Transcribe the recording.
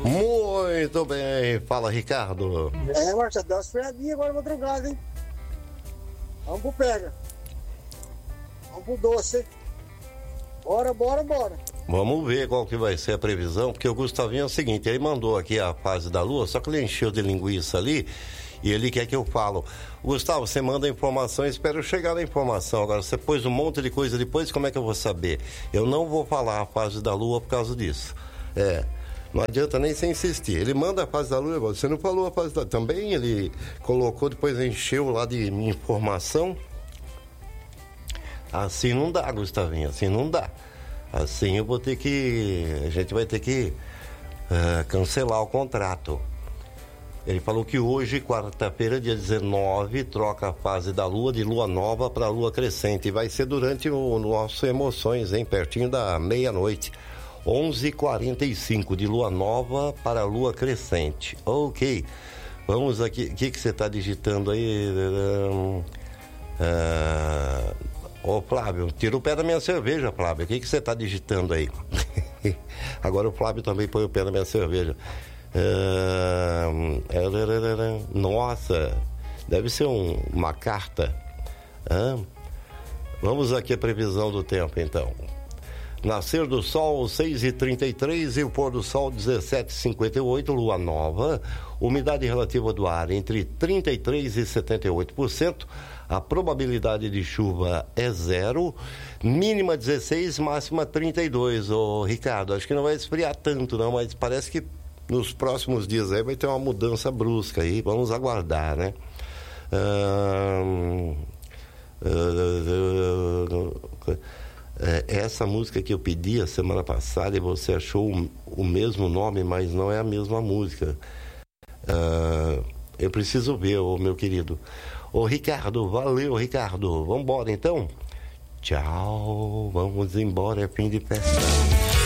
Muito bem, fala Ricardo. Marcelo, dá uma esfriadinha agora madrugada, hein? Vamos pro pega. Vamos pro doce. Bora. Vamos ver qual que vai ser a previsão, porque o Gustavinho é o seguinte, ele mandou aqui a fase da lua, só que ele encheu de linguiça ali e ele quer que eu falo. Gustavo, você manda a informação, espero chegar na informação. Agora, você pôs um monte de coisa depois, como é que eu vou saber? Eu não vou falar a fase da lua por causa disso. Não adianta nem se insistir. Ele manda a fase da lua, você não falou a fase da lua. Também ele colocou, depois encheu lá de informação. Assim não dá, Gustavinho, assim não dá. Assim eu vou ter que... A gente vai ter que cancelar o contrato. Ele falou que hoje, quarta-feira, dia 19, troca a fase da lua de lua nova para lua crescente. E vai ser durante o nosso Emoções, hein? Pertinho da meia-noite. 11h45 de lua nova para lua crescente. Ok. Vamos aqui. O que você está digitando aí? Ô Flávio, tira o pé da minha cerveja, Flávio. O que você está digitando aí? Agora o Flávio também põe o pé na minha cerveja. Nossa, deve ser uma carta. Vamos aqui a previsão do tempo, então. Nascer do sol 6h33 e o pôr do sol 17h58, lua nova, umidade relativa do ar entre 33% e 78%, a probabilidade de chuva é 0, mínima 16, máxima 32. Ô Ricardo, acho que não vai esfriar tanto não, mas parece que nos próximos dias aí vai ter uma mudança brusca aí, vamos aguardar, né? Essa música que eu pedi a semana passada e você achou o mesmo nome, mas não é a mesma música. Eu preciso ver, meu querido. Ô Ricardo, valeu Ricardo. Vamos embora então? Tchau, vamos embora, é fim de festa.